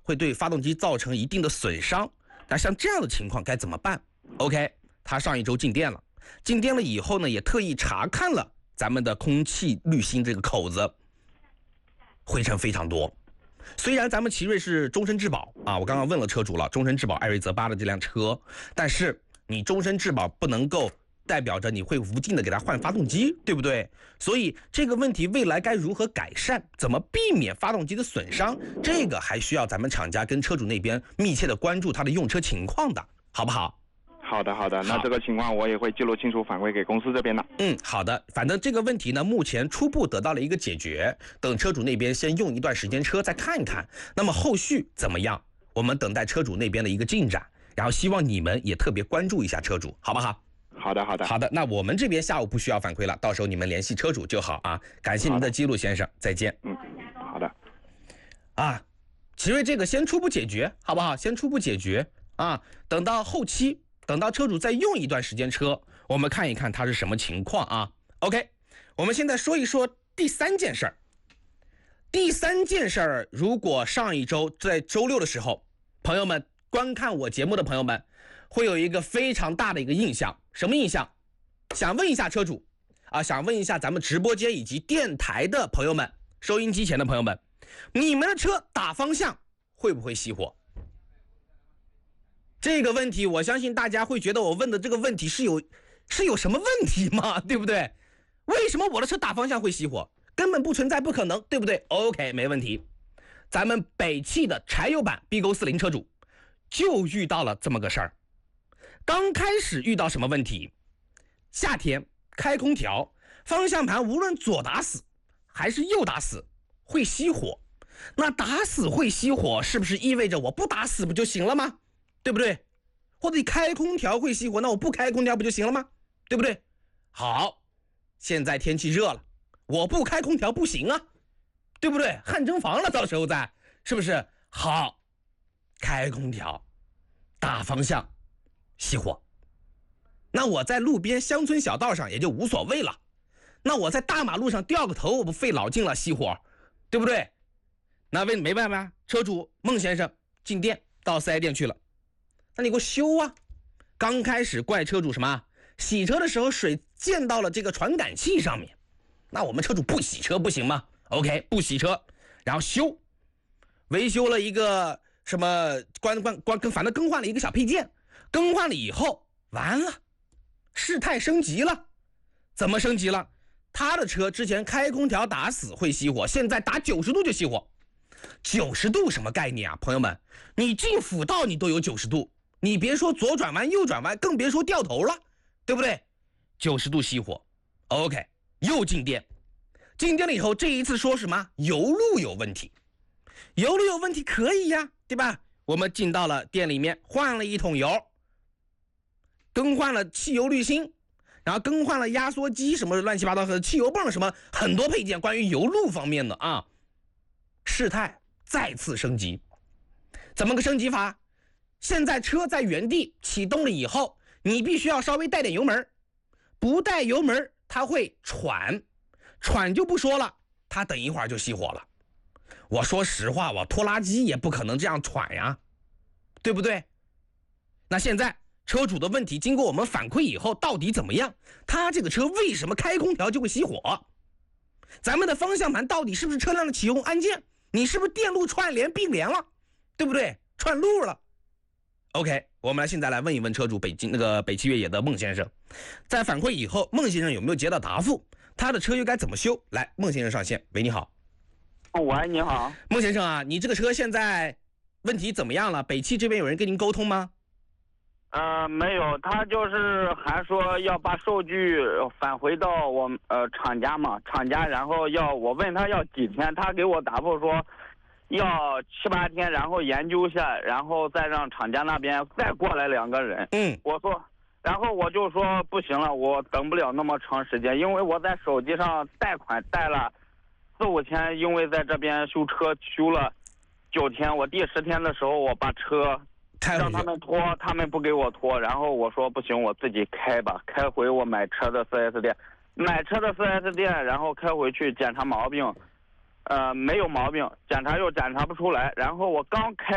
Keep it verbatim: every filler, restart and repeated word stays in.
会对发动机造成一定的损伤。那像这样的情况该怎么办 ？OK， 他上一周进店了，进店了以后呢，也特意查看了咱们的空气滤芯这个口子，灰尘非常多。虽然咱们奇瑞是终身质保啊，我刚刚问了车主了，终身质保艾瑞泽八的这辆车，但是你终身质保不能够代表着你会无尽的给它换发动机，对不对？所以这个问题未来该如何改善，怎么避免发动机的损伤，这个还需要咱们厂家跟车主那边密切的关注它的用车情况的，好不好？ 好的，好的，那这个情况我也会记录清楚，反馈给公司这边的。 嗯，好的，反正这个问题呢，目前初步得到了一个解决，等车主那边先用一段时间车再看一看，那么后续怎么样，我们等待车主那边的一个进展，然后希望你们也特别关注一下车主，好不好？ 好的，好的， 好的，那我们这边下午不需要反馈了，到时候你们联系车主就好啊。感谢您的记录，先生，再见。 嗯，好的。 啊，奇瑞这个先初步解决，好不好？先初步解决啊，等到后期。等到车主再用一段时间车，我们看一看它是什么情况啊 OK， 我们现在说一说第三件事儿。第三件事儿，如果上一周在周六的时候，朋友们观看我节目的朋友们会有一个非常大的一个印象，什么印象？想问一下车主啊，想问一下咱们直播间以及电台的朋友们，收音机前的朋友们，你们的车打方向会不会熄火？这个问题我相信大家会觉得我问的这个问题是有是有什么问题吗？对不对？为什么我的车打方向会熄火？根本不存在，不可能，对不对？ OK， 没问题。咱们北汽的柴油版 B 勾四零车主就遇到了这么个事儿。刚开始遇到什么问题？夏天开空调，方向盘无论左打死还是右打死会熄火。那打死会熄火，是不是意味着我不打死不就行了吗？对不对？或者你开空调会熄火，那我不开空调不就行了吗？对不对？好，现在天气热了，我不开空调不行啊，对不对？汗蒸房了，到时候再是不是？好，开空调，打方向，熄火。那我在路边乡村小道上也就无所谓了，那我在大马路上掉个头，我不费老劲了，熄火，对不对？那为没办法，车主孟先生进店到四 S 店去了。那你给我修啊！刚开始怪车主什么？洗车的时候水溅到了这个传感器上面。那我们车主不洗车不行吗 ？OK， 不洗车，然后修，维修了一个什么关关关跟反正更换了一个小配件，更换了以后完了，事态升级了。怎么升级了？他的车之前开空调打死会熄火，现在打九十度就熄火。九十度什么概念啊，朋友们？你进辅道你都有九十度。你别说左转弯右转弯，更别说掉头了，对不对？九十度熄火 OK， 又进店，进店了以后，这一次说什么油路有问题，油路有问题可以呀，对吧？我们进到了店里面，换了一桶油，更换了汽油滤芯，然后更换了压缩机什么乱七八糟的汽油泵什么很多配件，关于油路方面的啊，事态再次升级。怎么个升级法？现在车在原地启动了以后，你必须要稍微带点油门，不带油门它会喘，喘就不说了，它等一会儿就熄火了。我说实话，我拖拉机也不可能这样喘呀，对不对？那现在车主的问题经过我们反馈以后，到底怎么样？他这个车为什么开空调就会熄火？咱们的方向盘到底是不是车辆的启用按键？你是不是电路串联并联了，对不对？串路了。OK， 我们来现在来问一问车主北京那个北汽越野的孟先生，在反馈以后，孟先生有没有接到答复？他的车又该怎么修？来，孟先生上线。喂，你好。 喂，你好， 孟先生啊，你这个车现在问题怎么样了？北汽这边有人跟您沟通吗？ 呃，没有，他就是还说要把数据返回到我呃厂家嘛，厂家然后要我问他要几天，他给我答复说要七八天，然后研究一下，然后再让厂家那边再过来两个人。 嗯， 我说，然后我就说不行了，我等不了那么长时间，因为我在手机上贷款贷了四五千，因为在这边修车修了九天，我第十天的时候我把车让他们拖，他们不给我拖，然后我说不行，我自己开吧，开回我买车的 四 S 店，买车的 四 S 店，然后开回去检查毛病。呃，没有毛病，检查又检查不出来，然后我刚开